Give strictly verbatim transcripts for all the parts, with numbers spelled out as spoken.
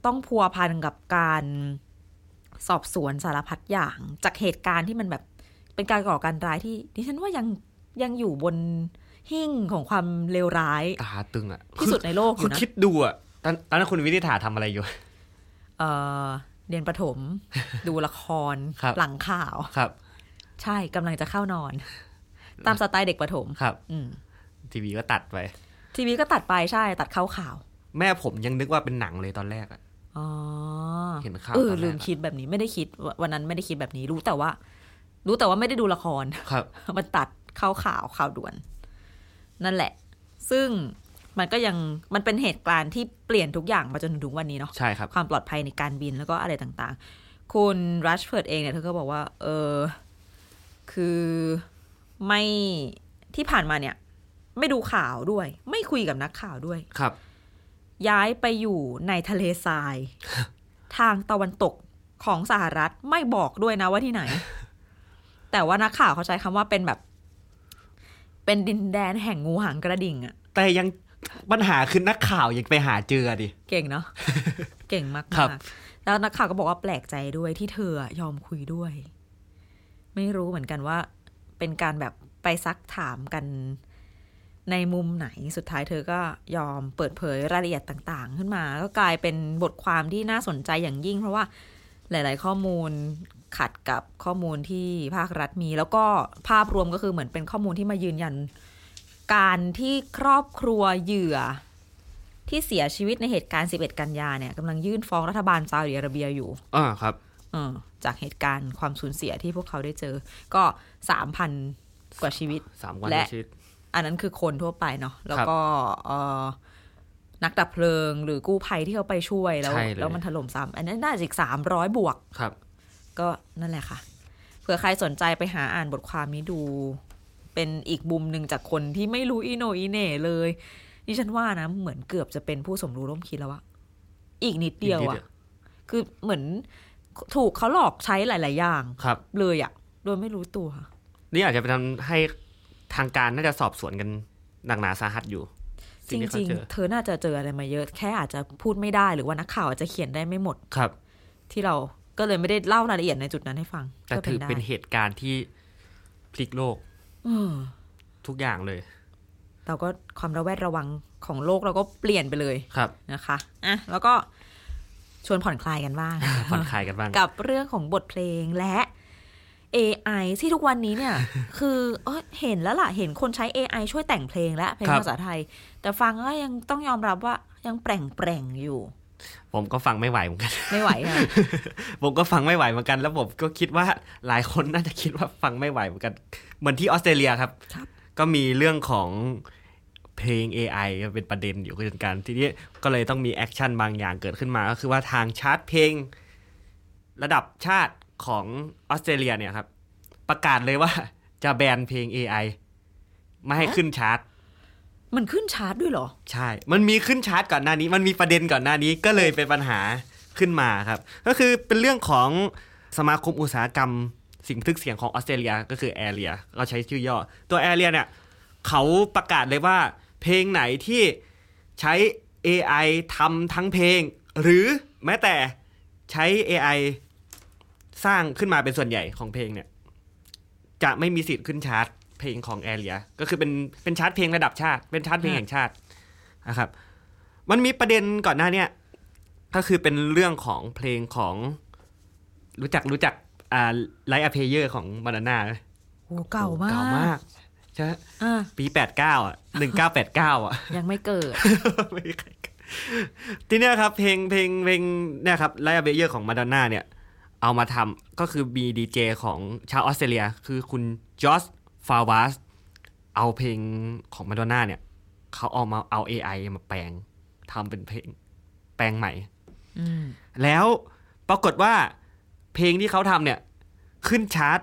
ต้องพัวพันกับการสอบสวนสารพัดอย่างจากเหตุการณ์ที่มันแบบเป็นการก่อการร้ายที่ดิฉันว่ายังยังอยู่บนหิ้งของความเลวร้ายตาตึงอ่ะที่สุดในโลกอยู่นะคิดดูอ่ะตอนตอนนั้นคุณวินิษฐาทำอะไรอยู่เออเรียนประถม ดูละคร หลังข่าวครับใช่กำลังจะเข้านอนตามสไตล์เด็กประถมครับทีวีก็ตัดไปทีวีก็ตัดไปใช่ตัดเข้าข่าวแม่ผมยังนึกว่าเป็นหนังเลยตอนแรกอ่ะอ๋อเห็นข่าวเออลืมคิดแบบนี้ไม่ได้คิดวันนั้นไม่ได้คิดแบบนี้รู้แต่ว่ารู้แต่ว่าไม่ได้ดูละครครับมันตัดเข้าข่าวข่าวด่วนนั่นแหละซึ่งมันก็ยังมันเป็นเหตุการณ์ที่เปลี่ยนทุกอย่างมาจนถึงวันนี้เนาะใช่ครับความปลอดภัยในการบินแล้วก็อะไรต่างๆคุณรัชเฟิร์ดเองเนี่ยเธอก็บอกว่าเออคือไม่ที่ผ่านมาเนี่ยไม่ดูข่าวด้วยไม่คุยกับนักข่าวด้วยครับย้ายไปอยู่ในทะเลทราย ทางตะวันตกของสหรัฐไม่บอกด้วยนะว่าที่ไหน แต่ว่านักข่าวเขาใช้คำว่าเป็นแบบเป็นดินแดนแห่งงูหางกระดิ่งอะแต่ยังปัญหาคือนักข่าวยังไปหาเจอดิเก่งเนาะ เก่งมากๆแล้วนักข่าวก็บอกว่าแปลกใจด้วยที่เธอยอมคุยด้วยไม่รู้เหมือนกันว่าเป็นการแบบไปซักถามกันในมุมไหนสุดท้ายเธอก็ยอมเปิดเผยรายละเอียดต่างๆขึ้นมาก็กลายเป็นบทความที่น่าสนใจอย่างยิ่งเพราะว่าหลายๆข้อมูลขัดกับข้อมูลที่ภาครัฐมีแล้วก็ภาพรวมก็คือเหมือนเป็นข้อมูลที่มายืนยันการที่ครอบครัวเหยื่อที่เสียชีวิตในเหตุการณ์สิบเอ็ดกันยาเนี่ยกำลังยื่นฟ้องรัฐบาลซาอุดิอาระเบียอยู่อ่าครับเออจากเหตุการณ์ความสูญเสียที่พวกเขาได้เจอก็ สามพัน กว่าชีวิตและอันนั้นคือคนทั่วไปเนาะแล้วก็เอ่อนักดับเพลิงหรือกู้ภัยที่เขาไปช่วยแล้วแล้วมันถล่มซ้ำอันนั้นน่าจะอีกสามร้อยบวกครับก็นั่นแหละค่ะเผื่อใครสนใจไปหาอ่านบทความนี้ดูเป็นอีกมุมหนึ่งจากคนที่ไม่รู้อีโหน่อีเหน่เลยนี่ฉันว่านะเหมือนเกือบจะเป็นผู้สมรู้ร่วมคิดแล้วอะอีกนิดเดียวอะคือเหมือนถูกเขาหลอกใช้หลายๆอย่างเลยอะโดยไม่รู้ตัวนี่อาจจะเป็นทำให้ทางการน่าจะสอบสวนกันหนักหนาสาหัสอยู่จริงๆเธอน่าจะเจออะไรมาเยอะแค่อาจจะพูดไม่ได้หรือว่านักข่าวอาจจะเขียนได้ไม่หมดครับที่เราก็เลยไม่ได้เล่ารายละเอียดในจุดนั้นให้ฟังแต่ถือเป็นเหตุการณ์ที่พลิกโลกทุกอย่างเลยเราก็ความระแวดระวังของโลกเราก็เปลี่ยนไปเลยนะคะอ่ะแล้วก็ชวนผ่อนคลายกันบ้างผ่อนคลายกันบ้างกับเรื่องของบทเพลงและ เอ ไอ ที่ทุกวันนี้เนี่ย คือเออเห็นแล้วล่ะเห็นคนใช้ เอ ไอ ช่วยแต่งเพลงและเพลงภาษาไทยแต่ฟังก็ยังต้องยอมรับว่ายังแปลงๆอยู่ผมก็ฟังไม่ไหวเหมือนกันไม่ไหวค่ะผมก็ฟังไม่ไหวเหมือนกันแล้วผมก็คิดว่าหลายคนน่าจะคิดว่าฟังไม่ไหวเหมือนกันเหมือนที่ออสเตรเลียครับก็มีเรื่องของเพลง เอ ไอ เป็นประเด็นอยู่กันกันทีนี้ก็เลยต้องมีแอคชั่นบางอย่างเกิดขึ้นมาก็คือว่าทางชาร์ตเพลงระดับชาติของออสเตรเลียเนี่ยครับประกาศเลยว่าจะแบนเพลง เอ ไอ ไม่ให้ขึ้นชาร์ตมันขึ้นชาร์ตด้วยเหรอใช่มันมีขึ้นชาร์ตก่อนหน้านี้มันมีประเด็นก่อนหน้านี้ก็เลยเป็นปัญหาขึ้นมาครับก็คือเป็นเรื่องของสมาคมอุตสาหกรรมสิ่งบันทึกเสียงของออสเตรเลียก็คือ Aria เราใช้ชื่อย่อตัว Aria เนี่ยเขาประกาศเลยว่าเพลงไหนที่ใช้ เอ ไอ ทำทั้งเพลงหรือแม้แต่ใช้ เอ ไอ สร้างขึ้นมาเป็นส่วนใหญ่ของเพลงเนี่ยจะไม่มีสิทธิ์ขึ้นชาร์ตเพลงของ Aria ก็คือเป็นเป็นชาร์ตเพลงระดับชาติเป็นชาร์ตเพลงแห่งชาตินะครับมันมีประเด็นก่อนหน้านี้ก็คือเป็นเรื่องของเพลงของรู้จักรู้จักอ่า Like a Prayer ของ Madonna โอ้เก่ามากเก่ามากใช่ปีแปดสิบเก้าอ่ะหนึ่งเก้าแปดเก้าอ่ะยังไม่เกิดไม่ใครทีเนี้ยครับเพลงเพลงเพลงเนี่ยครับ Like a Prayer ของ Madonna เนี่ยเอามาทำก็คือมีดีเจของชาวออสเตรเลียคือคุณจอร์จฟาวาสเอาเพลงของมาดอนน่าเนี่ยเขาเอามาเอา เอ ไอ มาแปลงทำเป็นเพลงแปลงใหม่แล้วปรากฏว่าเพลงที่เขาทำเนี่ยขึ้นชาร์ต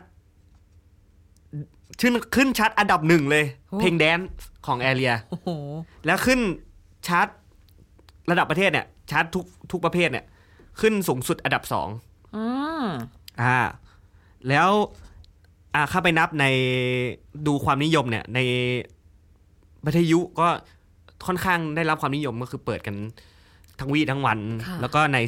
ขึ้นขึ้นชาร์ตอันดับหนึ่งเลยเพลงแดนซ์ของแอเรียแล้วขึ้นชาร์ตระดับประเทศเนี่ยชาร์ตทุกทุกประเภทเนี่ยขึ้นสูงสุดอันดับสองอ่าแล้วอ่าเข้าไปนับในดูความนิยมเนี่ยในวิทยุก็ค่อนข้างได้รับความนิยมก็คือเปิดกันทั้งวี่ทั้งวันแล้วก็ใน